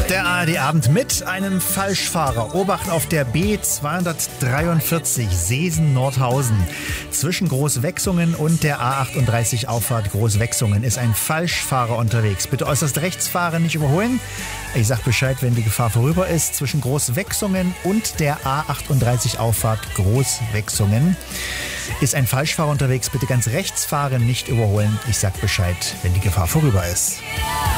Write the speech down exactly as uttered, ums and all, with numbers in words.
Der A R D-Abend mit einem Falschfahrer. Obacht auf der B zweihundertdreiundvierzig Seesen-Nordhausen. Zwischen Großwechsungen und der A achtunddreißig Auffahrt Großwechsungen ist ein Falschfahrer unterwegs. Bitte äußerst rechts fahren, nicht überholen. Ich sag Bescheid, wenn die Gefahr vorüber ist. Zwischen Großwechsungen und der A achtunddreißig Auffahrt Großwechsungen ist ein Falschfahrer unterwegs. Bitte ganz rechts fahren, nicht überholen. Ich sag Bescheid, wenn die Gefahr vorüber ist.